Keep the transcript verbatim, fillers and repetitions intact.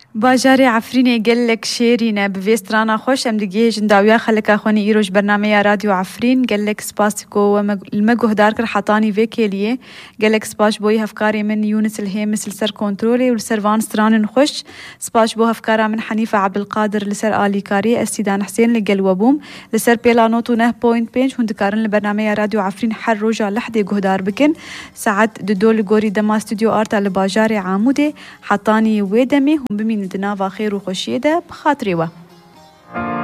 باجاري عفريني قالك شيرينا بفيسترانا خوش ام دقيه جنداويا خلك اخواني ايروش برنامج راديو عفرين قالك سباسكو المجهود داركر حطاني فيكيليه قالك سباش بوي هفكاري من يونس الهيم مثل سر كنترولي والسرفان ستران نخش سباش بو هفكارا من حنيفة عبد القادر لسر آلي كاري استيدان حسين لقلوة بوم لسر بيلا نوتو نه بوينت بينش هندكارن لبرنامج راديو عفرين حر روجا لحدي جهدار بكن ساعات ددول غوري دما استوديو ارتا لباجاري عامودي حطاني ويدمي هم بمين دنافا خير وخشيدة بخاطري و